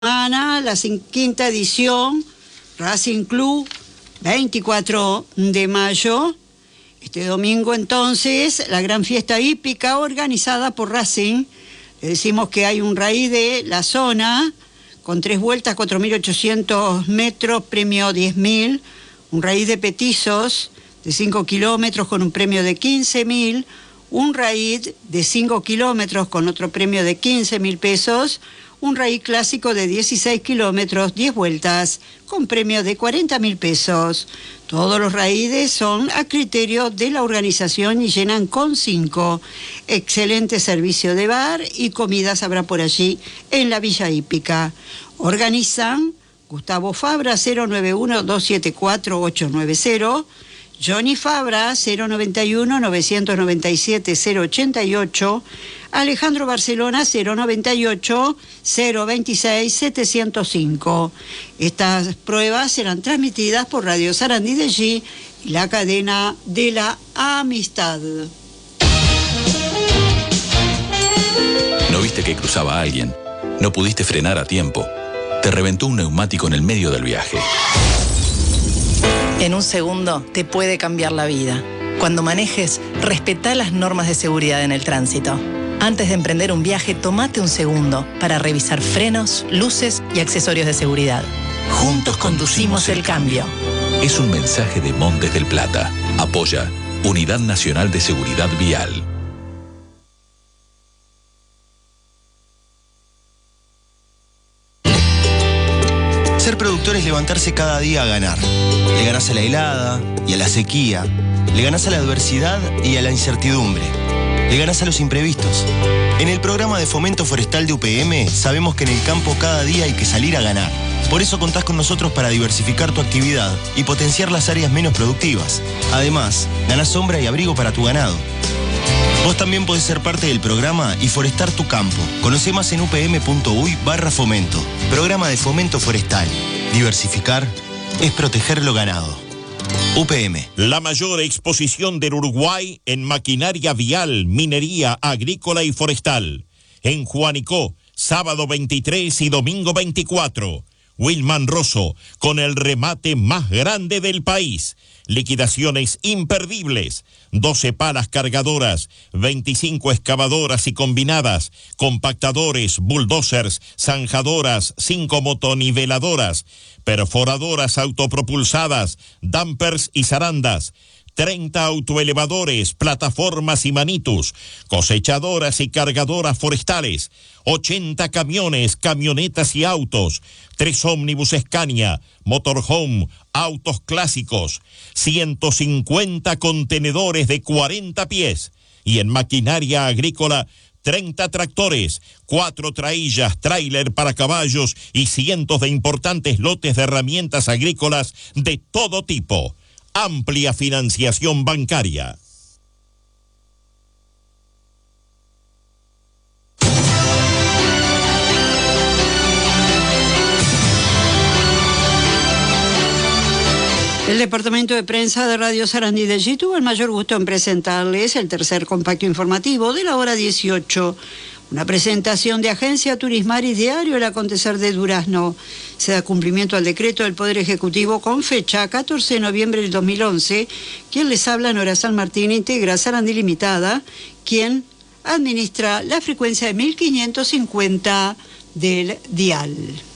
La quinta edición, Racing Club, 24 de mayo. Este domingo entonces, la gran fiesta hípica organizada por Racing. Le decimos que hay un raíz de la zona, con 3 vueltas, 4.800 metros, premio 10.000. Un raíz de petizos de 5 kilómetros con un premio de 15.000. Un raíz de 5 kilómetros con otro premio de 15.000 pesos. Un raíz clásico de 16 kilómetros, 10 vueltas, con premio de 40.000 pesos. Todos los raíces son a criterio de la organización y llenan con 5. Excelente servicio de bar y comidas habrá por allí en la Villa Hípica. Organizan Gustavo Fabra, 091-274-890. Johnny Fabra, 091-997-088. Alejandro Barcelona, 098-026-705. Estas pruebas serán transmitidas por Radio Sarandí de G y la cadena de la amistad. ¿No viste que cruzaba a alguien? ¿No pudiste frenar a tiempo? Te reventó un neumático en el medio del viaje. En un segundo te puede cambiar la vida. Cuando manejes, respetá las normas de seguridad en el tránsito. Antes de emprender un viaje, tomate un segundo para revisar frenos, luces y accesorios de seguridad. Juntos conducimos el cambio. Es un mensaje de Montes del Plata. Apoya Unidad Nacional de Seguridad Vial. Ser productor es levantarse cada día a ganar. Le ganás a la helada y a la sequía. Le ganás a la adversidad y a la incertidumbre. Le ganás a los imprevistos. En el programa de fomento forestal de UPM sabemos que en el campo cada día hay que salir a ganar. Por eso contás con nosotros para diversificar tu actividad y potenciar las áreas menos productivas. Además, ganás sombra y abrigo para tu ganado. Vos también podés ser parte del programa y forestar tu campo. Conocé más en upm.uy/fomento. Programa de fomento forestal. Diversificar es proteger lo ganado. UPM. La mayor exposición del Uruguay en maquinaria vial, minería, agrícola y forestal. En Juanicó, sábado 23 y domingo 24. Wilman Rosso, con el remate más grande del país. Liquidaciones imperdibles. 12 palas cargadoras, 25 excavadoras y combinadas, compactadores, bulldozers, zanjadoras, 5 motoniveladoras, perforadoras autopropulsadas, dampers y zarandas, 30 autoelevadores, plataformas y manitus, cosechadoras y cargadoras forestales, 80 camiones, camionetas y autos, 3 ómnibus Scania, motorhome, autos clásicos, 150 contenedores de 40 pies y en maquinaria agrícola 30 tractores, 4 traillas, tráiler para caballos y cientos de importantes lotes de herramientas agrícolas de todo tipo. Amplia financiación bancaria. El departamento de prensa de Radio Sarandí de G tuvo el mayor gusto en presentarles el tercer compacto informativo de la hora 18. Una presentación de Agencia Turismaris Diario El Acontecer de Durazno. Se da cumplimiento al decreto del Poder Ejecutivo con fecha 14 de noviembre del 2011. Quien les habla, Nora San Martín, integra Sarandí Limitada, quien administra la frecuencia de 1550 del dial.